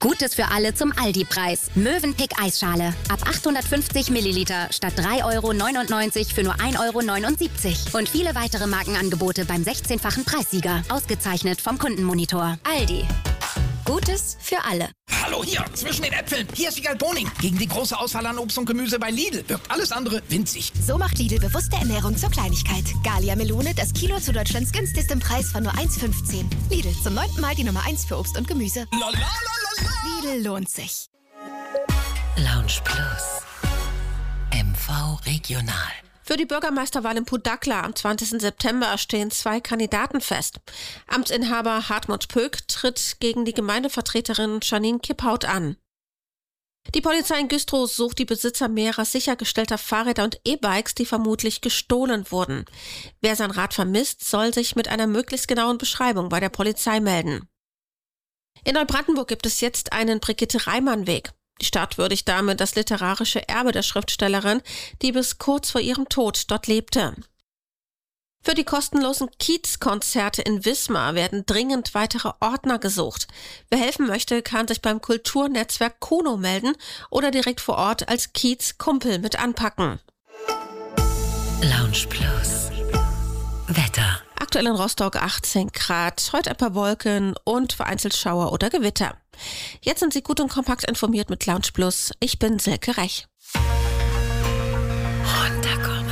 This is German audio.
Gutes für alle zum Aldi-Preis. Mövenpick Eisschale. Ab 850 Milliliter statt 3,99 € für nur 1,79 €. Und viele weitere Markenangebote beim 16-fachen Preissieger. Ausgezeichnet vom Kundenmonitor. Aldi. Gutes für alle. Hallo hier, zwischen den Äpfeln. Hier ist Wiegald Boning. Gegen die große Auswahl an Obst und Gemüse bei Lidl wirkt alles andere winzig. So macht Lidl bewusste Ernährung zur Kleinigkeit. Gallia Melone, das Kilo zu Deutschlands günstigsten Preis von nur 1,15 €. Lidl, zum 9. Mal die Nummer 1 für Obst und Gemüse. Lidl lohnt sich. Lounge Plus. MV Regional. Für die Bürgermeisterwahl in Pudakla am 20. September stehen 2 Kandidaten fest. Amtsinhaber Hartmut Pöck tritt gegen die Gemeindevertreterin Janine Kiphaut an. Die Polizei in Güstrow sucht die Besitzer mehrerer sichergestellter Fahrräder und E-Bikes, die vermutlich gestohlen wurden. Wer sein Rad vermisst, soll sich mit einer möglichst genauen Beschreibung bei der Polizei melden. In Neubrandenburg gibt es jetzt einen Brigitte-Reimann-Weg. Die Stadt würdigt damit das literarische Erbe der Schriftstellerin, die bis kurz vor ihrem Tod dort lebte. Für die kostenlosen Kiez-Konzerte in Wismar werden dringend weitere Ordner gesucht. Wer helfen möchte, kann sich beim Kulturnetzwerk Kuno melden oder direkt vor Ort als Kiez-Kumpel mit anpacken. Lounge Plus. Wetter. Aktuell in Rostock 18 Grad, heute ein paar Wolken und vereinzelt Schauer oder Gewitter. Jetzt sind Sie gut und kompakt informiert mit Lounge Plus. Ich bin Silke Rech. Runterkommen.